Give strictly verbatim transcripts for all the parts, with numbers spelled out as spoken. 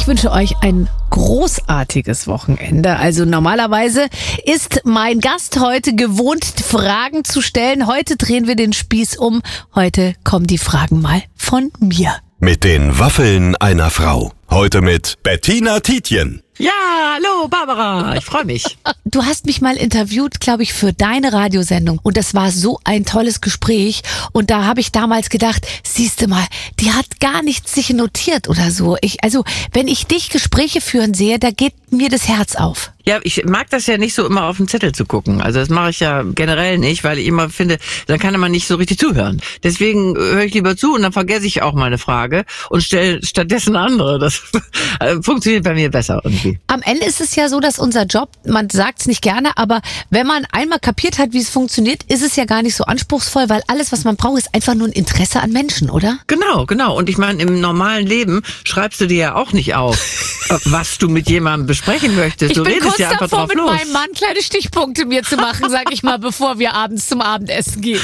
Ich wünsche euch ein großartiges Wochenende. Also normalerweise ist mein Gast heute gewohnt, Fragen zu stellen. Heute drehen wir den Spieß um. Heute kommen die Fragen mal von mir. Mit den Waffeln einer Frau. Heute mit Bettina Tietjen. Ja, hallo Barbara, ich freue mich. Du hast mich mal interviewt, glaube ich, für deine Radiosendung und das war so ein tolles Gespräch und da habe ich damals gedacht, siehste mal, die hat gar nichts sich notiert oder so. Ich, also, wenn ich dich Gespräche führen sehe, da geht mir das Herz auf. Ja, ich mag das ja nicht so immer auf den Zettel zu gucken. Also das mache ich ja generell nicht, weil ich immer finde, dann kann man nicht so richtig zuhören. Deswegen höre ich lieber zu und dann vergesse ich auch mal eine Frage und stelle stattdessen andere. Das funktioniert bei mir besser irgendwie. Am Ende ist es ja so, dass unser Job, man sagt es nicht gerne, aber wenn man einmal kapiert hat, wie es funktioniert, ist es ja gar nicht so anspruchsvoll, weil alles, was man braucht, ist einfach nur ein Interesse an Menschen, oder? Genau, genau. Und ich meine, im normalen Leben schreibst du dir ja auch nicht auf, was du mit jemandem besprechen möchtest. Ich du bin redest kurz ja einfach davor, drauf mit los. meinem Mann kleine Stichpunkte mir zu machen, sag ich mal, bevor wir abends zum Abendessen gehen.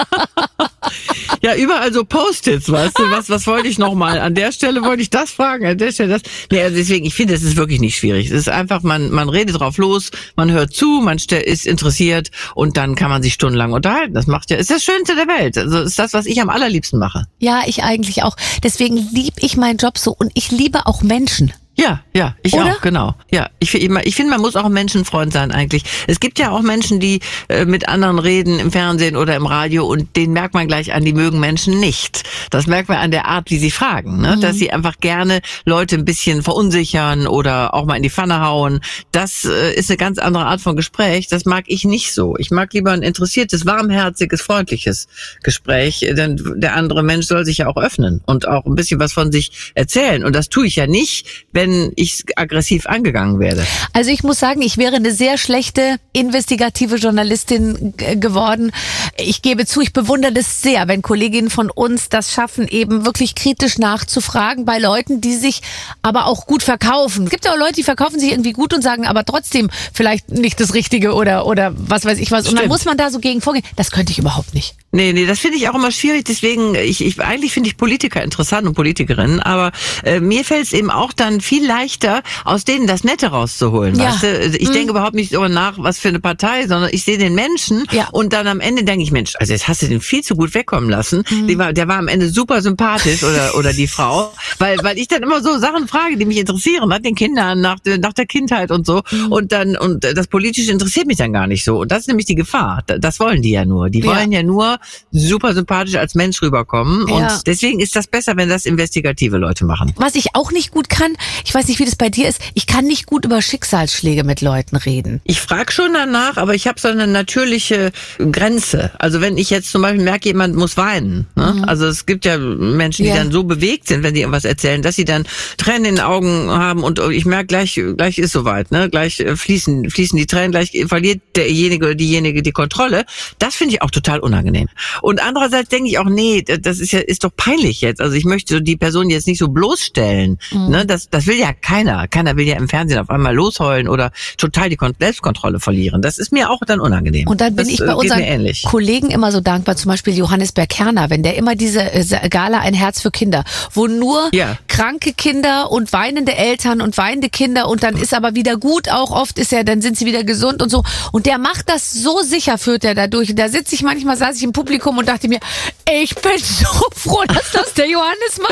Ja, überall so Post-its, weißt du, was, was wollte ich nochmal? An der Stelle wollte ich das fragen, an der Stelle das. Nee, also deswegen, ich finde, es ist wirklich nicht schwierig. Es ist einfach, man, man redet drauf los, man hört zu, man ist interessiert und dann kann man sich stundenlang unterhalten. Das macht ja, ist das Schönste der Welt. Also ist das, was ich am allerliebsten mache. Ja, ich eigentlich auch. Deswegen liebe ich meinen Job so und ich liebe auch Menschen. Ja, ja, ich Oder? auch, genau. Ja, ich, ich finde, man muss auch ein Menschenfreund sein eigentlich. Es gibt ja auch Menschen, die äh, mit anderen reden im Fernsehen oder im Radio und denen merkt man gleich an, die mögen Menschen nicht. Das merkt man an der Art, wie sie fragen, ne? Mhm. Dass sie einfach gerne Leute ein bisschen verunsichern oder auch mal in die Pfanne hauen. Das äh, ist eine ganz andere Art von Gespräch. Das mag ich nicht so. Ich mag lieber ein interessiertes, warmherziges, freundliches Gespräch, denn der andere Mensch soll sich ja auch öffnen und auch ein bisschen was von sich erzählen. Und das tue ich ja nicht, wenn wenn ich aggressiv angegangen werde. Also ich muss sagen, ich wäre eine sehr schlechte investigative Journalistin g- geworden. Ich gebe zu, ich bewundere das sehr, wenn Kolleginnen von uns das schaffen, eben wirklich kritisch nachzufragen bei Leuten, die sich aber auch gut verkaufen. Es gibt ja auch Leute, die verkaufen sich irgendwie gut und sagen aber trotzdem vielleicht nicht das Richtige oder oder was weiß ich was. Und Stimmt. dann muss man da so gegen vorgehen. Das könnte ich überhaupt nicht. Nee, nee, das finde ich auch immer schwierig. Deswegen, ich, ich eigentlich finde ich Politiker interessant und Politikerinnen, aber äh, mir fällt es eben auch dann viel leichter, aus denen das Nette rauszuholen. Ja. Weißt du? Ich mhm. denke überhaupt nicht darüber nach, was für eine Partei, sondern ich sehe den Menschen ja. und dann am Ende denke ich, Mensch, also jetzt hast du den viel zu gut wegkommen lassen. Mhm. Der, war, der war am Ende super sympathisch oder oder die Frau, weil weil ich dann immer so Sachen frage, die mich interessieren, nach den Kindern, nach, nach der Kindheit und so. Mhm. Und dann und das Politische interessiert mich dann gar nicht so. Und das ist nämlich die Gefahr. Das wollen die ja nur. Die wollen ja, ja nur super sympathisch als Mensch rüberkommen. Ja. Und deswegen ist das besser, wenn das investigative Leute machen. Was ich auch nicht gut kann, ich weiß nicht, wie das bei dir ist, ich kann nicht gut über Schicksalsschläge mit Leuten reden. Ich frage schon danach, aber ich habe so eine natürliche Grenze. Also wenn ich jetzt zum Beispiel merke, jemand muss weinen. Ne? Mhm. Also es gibt ja Menschen, die ja. dann so bewegt sind, wenn sie irgendwas erzählen, dass sie dann Tränen in den Augen haben und ich merke, gleich gleich ist soweit. Ne? Gleich fließen fließen die Tränen, gleich verliert derjenige oder diejenige die Kontrolle. Das finde ich auch total unangenehm. Und andererseits denke ich auch, nee, das ist ja ist doch peinlich jetzt. Also ich möchte die Person jetzt nicht so bloßstellen. Mhm. Ne? Das, das will ja keiner. Keiner will ja im Fernsehen auf einmal losheulen oder total die Selbstkontrolle verlieren. Das ist mir auch dann unangenehm. Und dann bin das ich bei unseren Kollegen immer so dankbar, zum Beispiel Johannes Berkerner, wenn der immer diese Gala Ein Herz für Kinder, wo nur ja. kranke Kinder und weinende Eltern und weinende Kinder und dann ist aber wieder gut, auch oft ist er, dann sind sie wieder gesund und so. Und der macht das so sicher, führt er dadurch. Und da sitze ich manchmal, saß ich im Publikum und dachte mir, ich bin so froh, dass das der Johannes macht.